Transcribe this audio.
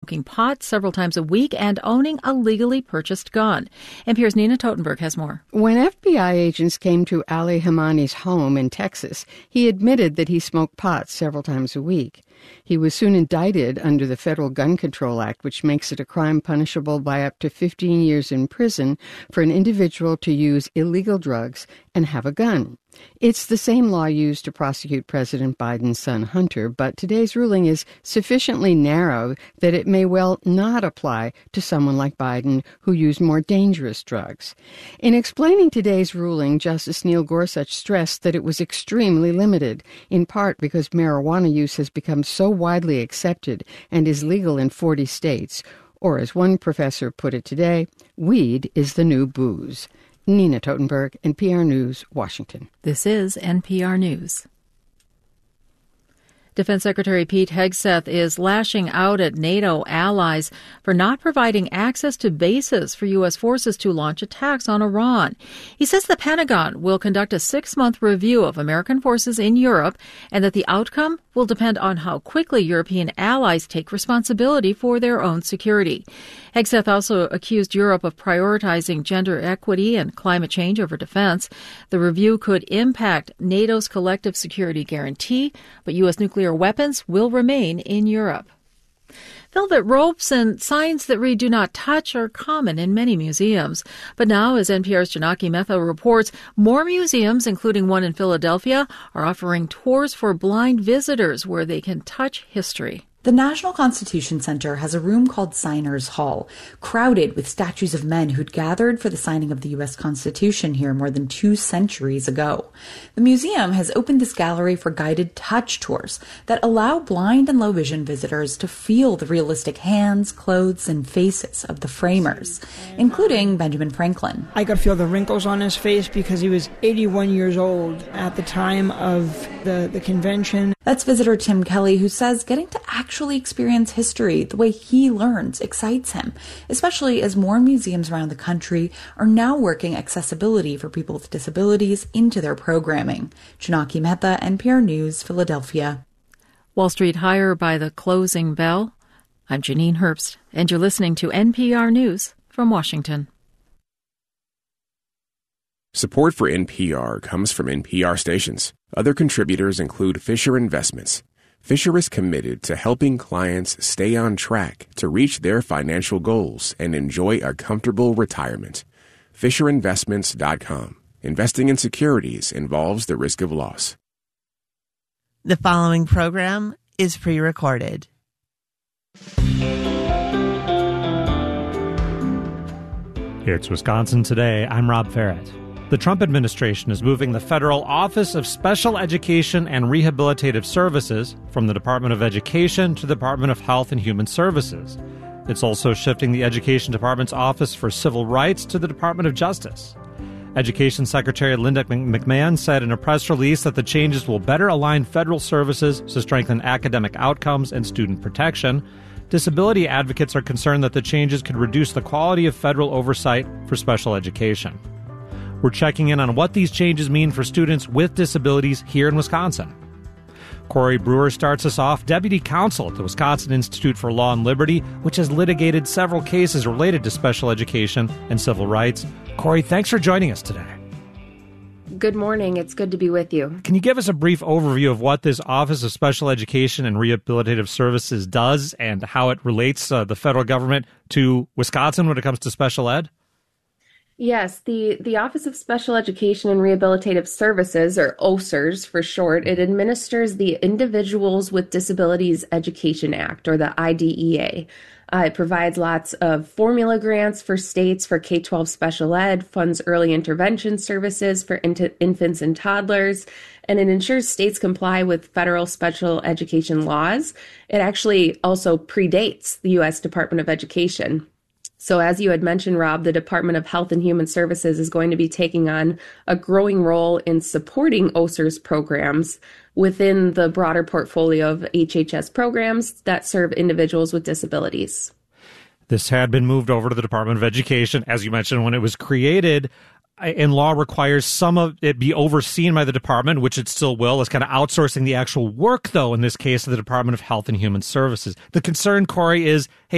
smoking pot several times a week and owning a legally purchased gun. NPR's Nina Totenberg has more. When FBI agents came to Ali Hamani's home in Texas, he admitted that he smoked pot several times a week. He was soon indicted under the Federal Gun Control Act, which makes it a crime punishable by up to 15 years in prison for an individual to use illegal drugs and have a gun. It's the same law used to prosecute President Biden's son Hunter, but today's ruling is sufficiently narrow that it may well not apply to someone like Biden who used more dangerous drugs. In explaining today's ruling, Justice Neil Gorsuch stressed that it was extremely limited, in part because marijuana use has become so widely accepted and is legal in 40 states. Or as one professor put it today, weed is the new booze. Nina Totenberg, NPR News, Washington. This is NPR News. Defense Secretary Pete Hegseth is lashing out at NATO allies for not providing access to bases for U.S. forces to launch attacks on Iran. He says the Pentagon will conduct a 6-month review of American forces in Europe and that the outcome will depend on how quickly European allies take responsibility for their own security. Hegseth also accused Europe of prioritizing gender equity and climate change over defense. The review could impact NATO's collective security guarantee, but U.S. nuclear weapons will remain in Europe. Velvet ropes and signs that read "Do Not Touch" are common in many museums. But now, as NPR's Janaki Mehta reports, more museums, including one in Philadelphia, are offering tours for blind visitors where they can touch history. The National Constitution Center has a room called Signers Hall, crowded with statues of men who'd gathered for the signing of the U.S. Constitution here more than 2 centuries ago. The museum has opened this gallery for guided touch tours that allow blind and low vision visitors to feel the realistic hands, clothes, and faces of the framers, including Benjamin Franklin. I could feel the wrinkles on his face because he was 81 years old at the time of the convention. That's visitor Tim Kelly, who says getting to actually experience history the way he learns excites him, especially as more museums around the country are now working accessibility for people with disabilities into their programming. Janaki Mehta, NPR News, Philadelphia. Wall Street higher by the closing bell. I'm Janine Herbst, and you're listening to NPR News from Washington. Support for NPR comes from NPR stations. Other contributors include Fisher Investments. Fisher is committed to helping clients stay on track to reach their financial goals and enjoy a comfortable retirement. FisherInvestments.com. Investing in securities involves the risk of loss. The following program is pre-recorded. It's Wisconsin Today. I'm Rob Farrett. The Trump administration is moving the Federal Office of Special Education and Rehabilitative Services from the Department of Education to the Department of Health and Human Services. It's also shifting the Education Department's Office for Civil Rights to the Department of Justice. Education Secretary Linda McMahon said in a press release that the changes will better align federal services to strengthen academic outcomes and student protection. Disability advocates are concerned that the changes could reduce the quality of federal oversight for special education. We're checking in on what these changes mean for students with disabilities here in Wisconsin. Corey Brewer starts us off, Deputy Counsel at the Wisconsin Institute for Law and Liberty, which has litigated several cases related to special education and civil rights. Corey, thanks for joining us today. Good morning. It's good to be with you. Can you give us a brief overview of what this Office of Special Education and Rehabilitative Services does and how it relates the federal government to Wisconsin when it comes to special ed? Yes, the Office of Special Education and Rehabilitative Services, or OSERS for short, it administers the Individuals with Disabilities Education Act, or the IDEA. It provides lots of formula grants for states for K-12 special ed, funds early intervention services for infants and toddlers, and it ensures states comply with federal special education laws. It actually also predates the U.S. Department of Education. So as you had mentioned, Rob, the Department of Health and Human Services is going to be taking on a growing role in supporting OSERS programs within the broader portfolio of HHS programs that serve individuals with disabilities. This had been moved over to the Department of Education, as you mentioned, when it was created. And law requires some of it be overseen by the department, which it still will. It's kind of outsourcing the actual work, though, in this case, to the Department of Health and Human Services. The concern, Corey, is, hey,